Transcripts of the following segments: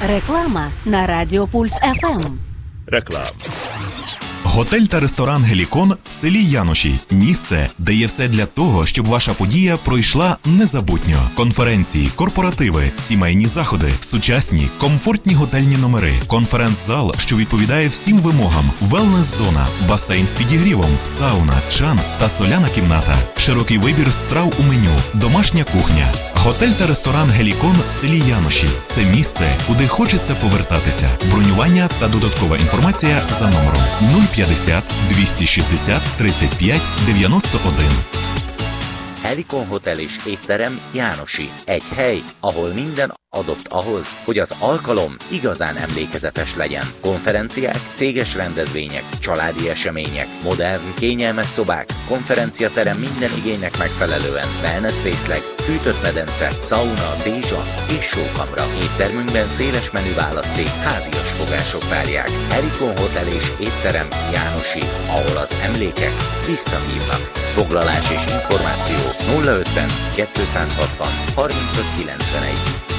Реклама на Радіо Пульс ФМ. Реклама. Готель та ресторан «Гелікон» в селі Януші. Місце, де є все для того, щоб ваша подія пройшла незабутньо. Конференції, корпоративи, сімейні заходи, сучасні, комфортні готельні номери, конференц-зал, що відповідає всім вимогам, велнес-зона, басейн з підігрівом, сауна, чан та соляна кімната, широкий вибір страв у меню, домашня кухня. Готель та ресторан «Гелікон» в селі Януші – це місце, куди хочеться повертатися. Бронювання та додаткова інформація за номером 050 260 35 91. Helikon Hotel és étterem Jánosi. Egy hely, ahol minden adott ahhoz, hogy az alkalom igazán emlékezetes legyen. Konferenciák, céges rendezvények, családi események, modern, kényelmes szobák, konferenciaterem minden igénynek megfelelően, wellness részleg, fűtött medence, szauna, dézsa és sókamra. Éttermünkben széles menü választék, házias fogások várják. Helikon Hotel és étterem Jánosi, ahol az emlékek visszahívnak. Foglalás és információ 050 260 35 91.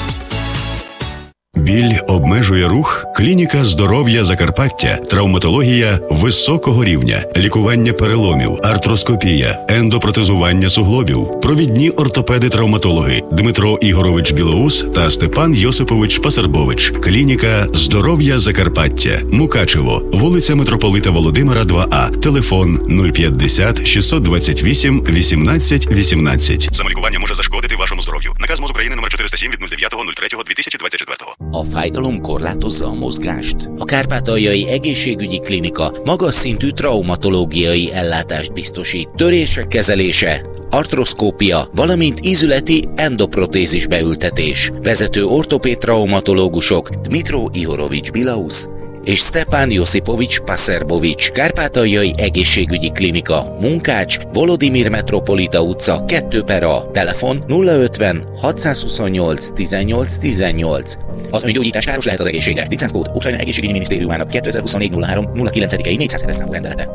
Біль обмежує рух? Клініка здоров'я Закарпаття. Травматологія високого рівня. Лікування переломів, артроскопія, ендопротезування суглобів. Провідні ортопеди-травматологи Дмитро Ігорович Білоус та Степан Йосипович Пасарбович. Клініка здоров'я Закарпаття. Мукачево. Вулиця Митрополита Володимира, 2А. Телефон 050 628 18 18. Самолікування може зашкодити вашому здоров'ю. Наказ МОЗ України номер 407 від 09.03.2024. A fájdalom korlátozza a mozgást? A Kárpátaljai Egészségügyi Klinika magas szintű traumatológiai ellátást biztosít. Törések kezelése, artroszkópia, valamint ízületi endoprotézis beültetés. Vezető ortopéd traumatológusok Dmitro Ihorovics Bilaus és Stepan Josipovics Paserbovics. Kárpátaljai Egészségügyi Klinika, Munkács, Volodimir Metropolita utca 2/A. Telefon 050 628 18 18. Az öngyógyítás káros lehet az egészségre. Licenszkód Ukrajna Egészségügyi Minisztériumának 2024-03-09-i 400 számú rendelete.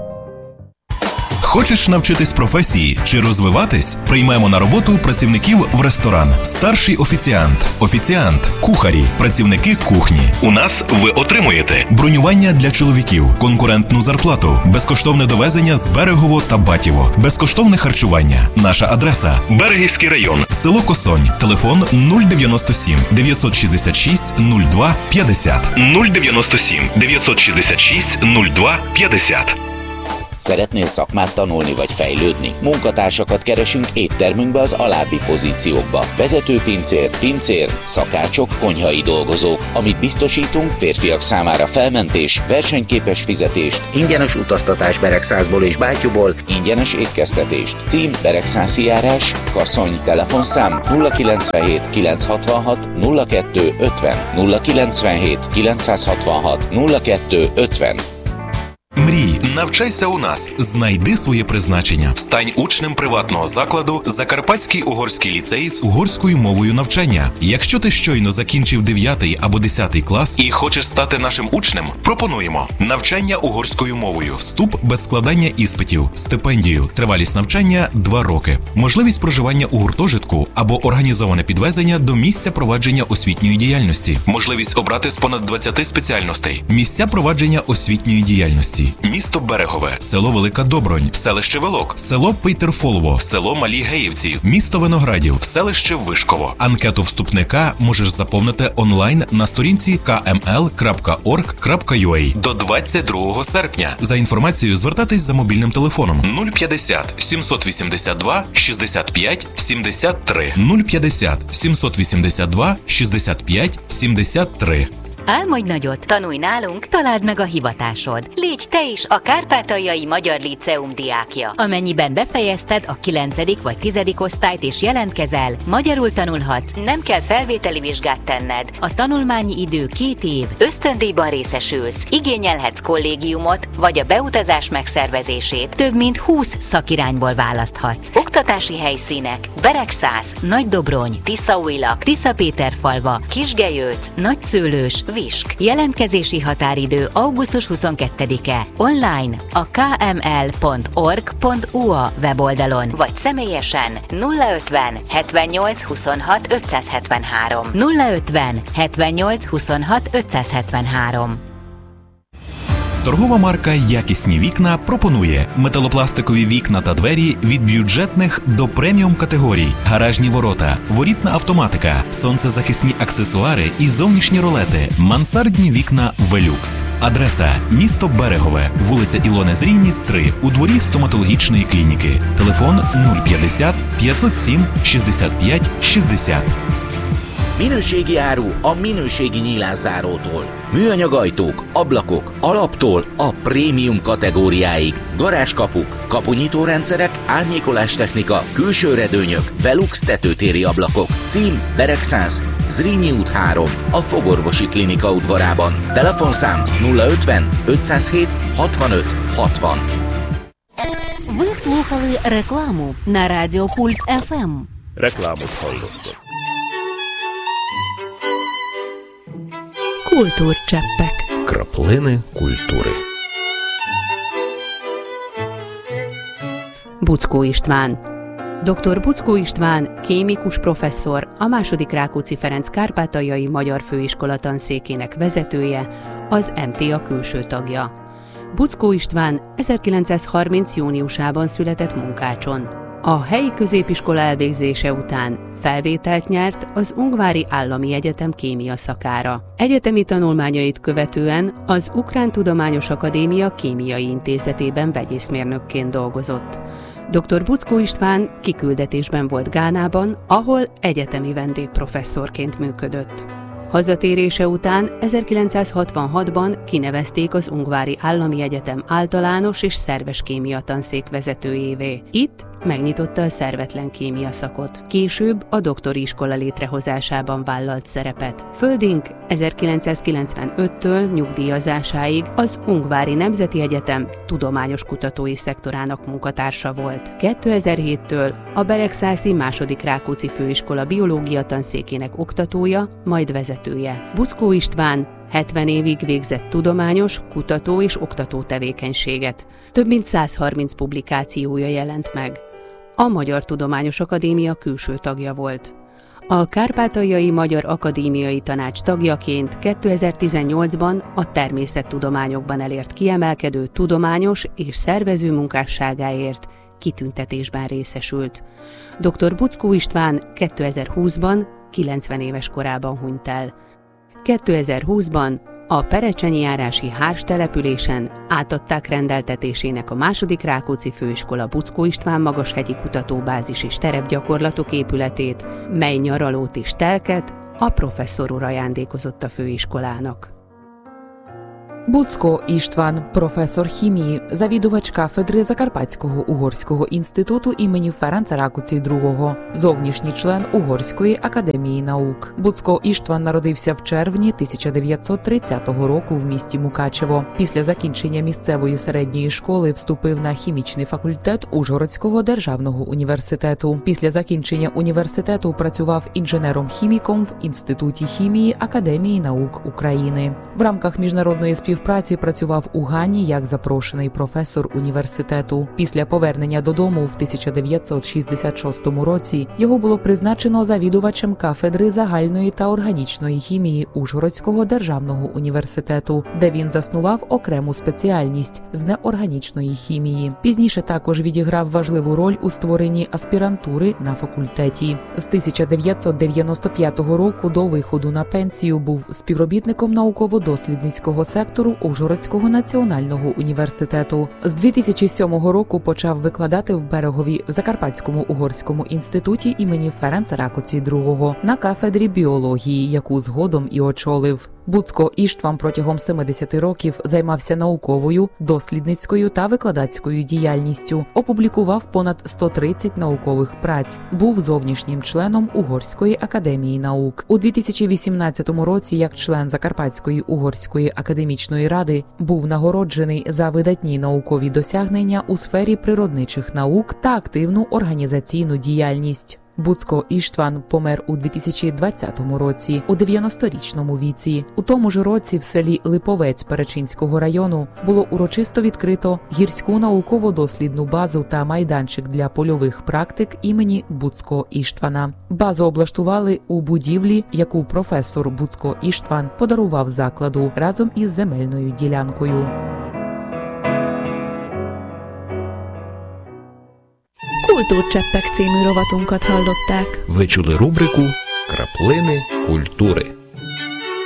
Хочеш навчитись професії чи розвиватись? Приймемо на роботу працівників в ресторан. Старший офіціант, офіціант, кухарі, працівники кухні. У нас ви отримуєте бронювання для чоловіків, конкурентну зарплату, безкоштовне довезення з Берегово та Батіво, безкоштовне харчування. Наша адреса – Берегівський район, село Косонь, телефон 097 966 02 50. 097 966 02 50. Szeretnél szakmát tanulni vagy fejlődni? Munkatársakat keresünk éttermünkbe az alábbi pozíciókba. Vezető pincér, szakácsok, konyhai dolgozók. Amit biztosítunk, férfiak számára felmentés, versenyképes fizetést, ingyenes utaztatás Beregszászból és Bátyúból, ingyenes étkeztetést. Cím Beregszászi járás, Kaszony, telefonszám 097 966 02 50 097 966 02 50. Мрій, навчайся у нас, знайди своє призначення. Стань учнем приватного закладу Закарпатський угорський ліцей з угорською мовою навчання. Якщо ти щойно закінчив 9 або 10 клас і хочеш стати нашим учнем, пропонуємо навчання угорською мовою, вступ без складання іспитів, стипендію, тривалість навчання 2 роки, можливість проживання у гуртожитку або організоване підвезення до місця провадження освітньої діяльності, можливість обрати з понад 20 спеціальностей, місця провадження освітньої діяльності. Місто Берегове, село Велика Добронь, селище Велок, село Пейтерфолово, село Малі Геївці, місто Виноградів, селище Вишково. Анкету вступника можеш заповнити онлайн на сторінці kml.org.ua до 22 серпня. За інформацією звертатись за мобільним телефоном 050 782 65 73 050 782 65 73. Álmodj nagyot, tanulj nálunk, találd meg a hivatásod. Légy te is a Kárpátaljai Magyar Líceum diákja. Amennyiben befejezted a 9. vagy 10. osztályt és jelentkezel, magyarul tanulhatsz, nem kell felvételi vizsgát tenned. A tanulmányi idő 2 év, ösztöndíjban részesülsz, igényelhetsz kollégiumot, vagy a beutazás megszervezését több mint 20 szakirányból választhatsz. Oktatási helyszínek: Beregszász, Nagydobrony, Tiszaújlak, Tiszapéterfalva, Kisgelyőc, Nagyszőlős, VISK. Jelentkezési határidő augusztus 22-e. Online a kml.org.ua weboldalon, vagy személyesen 050 78 26 573. 050 78 26 573. Торгова марка «Якісні вікна» пропонує металопластикові вікна та двері від бюджетних до преміум категорій, гаражні ворота, ворітна автоматика, сонцезахисні аксесуари і зовнішні ролети, мансардні вікна «Велюкс». Адреса – місто Берегове, вулиця Ілони Зрійні, 3, у дворі стоматологічної клініки. Телефон 050 507 65 60. Minőségi áru a minőségi nyílászárótól. Műanyagajtók, ablakok, alaptól a prémium kategóriáig. Garázskapuk, kapunyitórendszerek, árnyékolástechnika, külső redőnyök, Velux tetőtéri ablakok. Cím Beregszász, Zrínyi út 3, a Fogorvosi Klinika udvarában. Telefonszám 050 507 65 60. Ви слухали рекламу на Радіо Пульс ФМ. Reklámot hallottak. Kultúrcseppek. Краплини культури. Buczkó István. Dr. Buczkó István, kémikus professzor, a II. Rákóczi Ferenc Kárpátaljai Magyar Főiskola tanszékének vezetője, az MTA külső tagja. Buczkó István 1930. júniusában született Munkácson. A helyi középiskola elvégzése után felvételt nyert az Ungvári Állami Egyetem kémia szakára. Egyetemi tanulmányait követően az Ukrán Tudományos Akadémia Kémiai Intézetében vegyészmérnökként dolgozott. Dr. Buczkó István kiküldetésben volt Gánában, ahol egyetemi vendégprofesszorként működött. Hazatérése után 1966-ban kinevezték az Ungvári Állami Egyetem általános és szerves kémia tanszék vezetőjévé. Itt megnyitotta a szervetlen kémia szakot. Később a doktori iskola létrehozásában vállalt szerepet. Földing 1995-től nyugdíjazásáig az Ungvári Nemzeti Egyetem tudományos kutatói szektorának munkatársa volt. 2007-től a Beregszászi II. Rákóczi Főiskola biológia tanszékének oktatója, majd vezetője. Buczkó István 70 évig végzett tudományos, kutató és oktató tevékenységet. Több mint 130 publikációja jelent meg. A Magyar Tudományos Akadémia külső tagja volt. A Kárpátaljai Magyar Akadémiai Tanács tagjaként 2018-ban a természettudományokban elért kiemelkedő tudományos és szervező munkásságáért kitüntetésben részesült. Dr. Buczkó István 2020-ban 90 éves korában hunyt el. 2020-ban a Perecsenyi-járási Hárs településen átadták rendeltetésének a II. Rákóczi Főiskola Buczkó István magashegyi kutatóbázis és terepgyakorlatok épületét, mely nyaralót és telket a professzor úr ajándékozott a főiskolának. Буцко Іштван, професор хімії, завідувач кафедри Закарпатського угорського інституту імені Ференца Ракоці II, зовнішній член Угорської академії наук. Буцко Іштван народився в червні 1930 року в місті Мукачево. Після закінчення місцевої середньої школи вступив на хімічний факультет Ужгородського державного університету. Після закінчення університету працював інженером-хіміком в Інституті хімії Академії наук України. В рамках міжнародної співпраці працював у Гані як запрошений професор університету. Після повернення додому в 1966 році його було призначено завідувачем кафедри загальної та органічної хімії Ужгородського державного університету, де він заснував окрему спеціальність з неорганічної хімії. Пізніше також відіграв важливу роль у створенні аспірантури на факультеті. З 1995 року до виходу на пенсію був співробітником науково-дослідницького сектору Ужгородського національного університету. З 2007 року почав викладати в Берегові в Закарпатському угорському інституті імені Ференца Ракоці II на кафедрі біології, яку згодом і очолив. Буцко Іштван протягом 70 років займався науковою, дослідницькою та викладацькою діяльністю, опублікував понад 130 наукових праць, був зовнішнім членом Угорської академії наук. У 2018 році, як член Закарпатської угорської академічної ради, був нагороджений за видатні наукові досягнення у сфері природничих наук та активну організаційну діяльність. Буцко Іштван помер у 2020 році, у 90-річному віці. У тому ж році в селі Липовець Перечинського району було урочисто відкрито гірську науково-дослідну базу та майданчик для польових практик імені Буцко Іштвана. Базу облаштували у будівлі, яку професор Буцко Іштван подарував закладу разом із земельною ділянкою. Kultúrcseppek című rovatunkat hallották. Ви чули рубрику «Краплини культури».